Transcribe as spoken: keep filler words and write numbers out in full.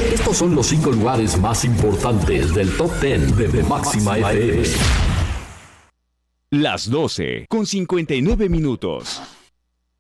Estos son los cinco lugares más importantes del Top diez de, de Máxima F M. Las doce con cincuenta y nueve minutos.